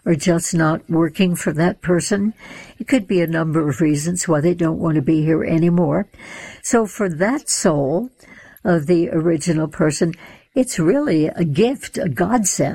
are just not working for that person. It could be a number of reasons why they don't want to be here anymore. So for that soul of the original person, it's really a gift, a godsend.